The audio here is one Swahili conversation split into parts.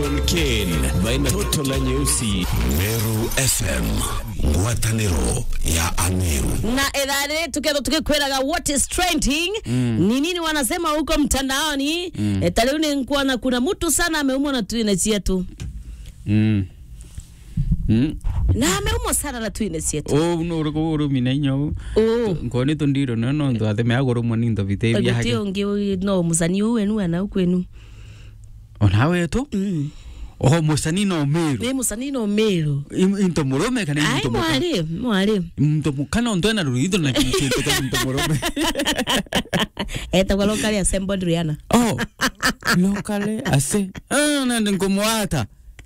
Ken baina toto la nyeusi. Meru FM ngwataniro ya Ameru. Na edare tukikwelaga what is trending. Ni nini wanasema huko mtandaoni? Taleo nikuwa na kuna mtu sana ameumwa na twins yetu. Na ameumwa sana na twins yetu. Uru minenyo. Ngone tondiro no ndo ate meagoro monindo vitebia hage. Ngi no musani wenu ana kwenu. Onawe to? Musani no Meru. Ni musani no Meru. Into morome kana into mwari. Into kana ondona ruido na kinto kana into morome. Eta kwa lokali assemble Rihanna. Lokale ase. Na ngomoata.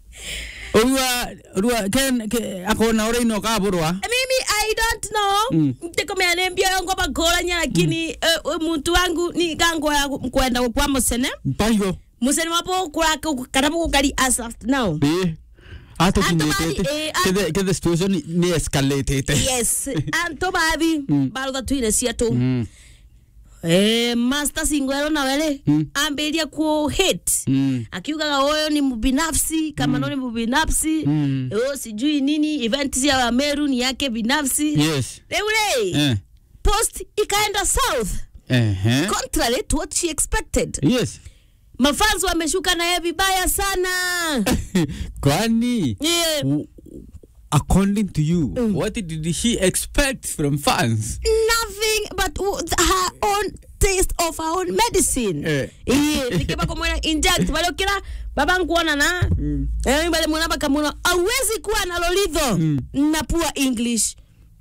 Urua ken akona ore ino kaburwa. Mimi I don't know. Teko meanembia yango bakola nya lakini mtu wangu ni gango ya kwenda kwa Musene. Bayo. Musene wapo kuraka karabu kukali as of now. Ato kinete. Kede situation ni escalated. Yes. Anto babi baruda twins yetu. Master Singwero na wele ambelia ku hit akiuga oyo ni mbinafsi kama no ni mbinafsi sijui nini event ya Meru ni yake binafsi. Yes. Eule post ikaenda south contrary to what she expected. Yes. Mafans wameshuka na yeye vibaya sana. Kwani according to you, what did she expect from fans? Nothing but her own taste of her own medicine. Nikiba kumwona inject wale kila babangu kuona na wale mwana bakamuna hawezi kuwa na lolidho na poor English.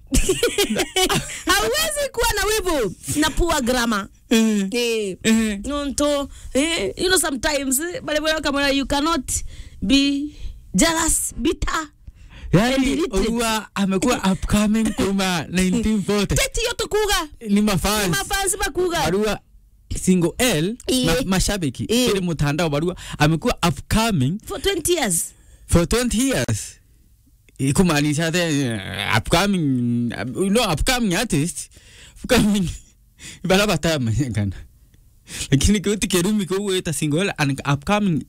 Hawezi kuwa na wivu na poor grammar. Nonto you know sometimes wale kama you cannot be jealous, bitter. Yani Urua amekuwa upcoming kuma 1940. Teti yoto kuga ni mafans. Ni mafans bakuga. Urua single L mashabiki. Ile mtandao Urua amekuwa upcoming for 20 years. For 20 years. Ikumaanisha upcoming upcoming artist. Upcoming balaba tama kana. Lakini kwa kerumi kwa ueta single L and upcoming